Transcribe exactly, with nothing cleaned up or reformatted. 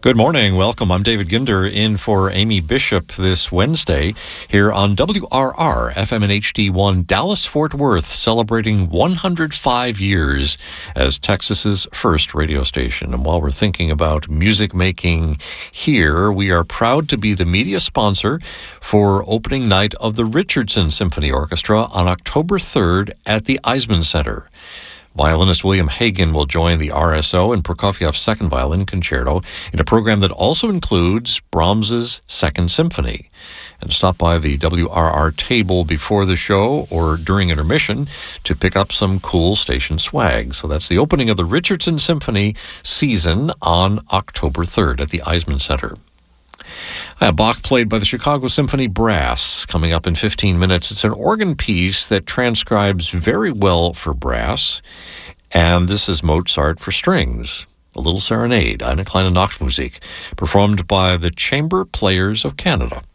Good morning. Welcome. I'm David Ginder in for Amy Bishop this Wednesday here on W R R F M and H D one Dallas-Fort Worth, celebrating one hundred five years as Texas's first radio station. And while we're thinking about music making here, we are proud to be the media sponsor for opening night of the Richardson Symphony Orchestra on October third at the Eisman Center. Violinist William Hagen will join the R S O and Prokofiev's Second Violin Concerto in a program that also includes Brahms's Second Symphony. And stop by the W R R table before the show or during intermission to pick up some cool station swag. So that's the opening of the Richardson Symphony season on October third at the Eisman Center. A Bach played by the Chicago Symphony Brass coming up in fifteen minutes. It's an organ piece that transcribes very well for brass, and this is Mozart for strings, a little serenade, Eine kleine Nachtmusik, performed by the Chamber Players of Canada.